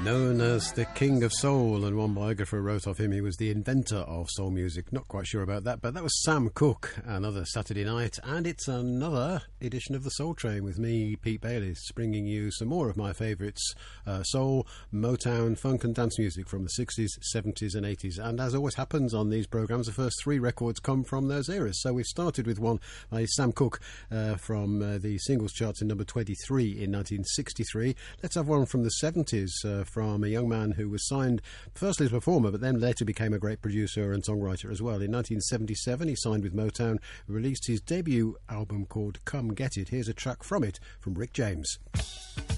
Known as the King of Soul, and one biographer wrote of him he was the inventor of soul music. Not quite sure about that, but that was Sam Cooke, another Saturday night, and it's another edition of the Soul Train with me, Pete Bayliss, bringing you some more of my favourites, soul, Motown, funk and dance music from the 60s, 70s and 80s. And as always happens on these programmes, the first three records come from those eras. So we've started with one by Sam Cooke from the singles charts in number 23 in 1963. Let's have one from the 70s from a young man who was signed firstly as a performer, but then later became a great producer and songwriter as well. In 1977, he signed with Motown, released his debut album called Come Get It. Here's a track from it from Rick James.